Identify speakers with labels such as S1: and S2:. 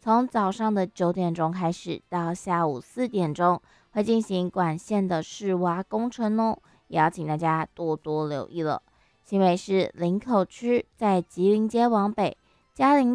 S1: 从早上的9点钟开始到下午4点钟，会进行管线的试挖工程哦，也要请大家多多留意了。新北市林口区在吉林街往北，嘉陵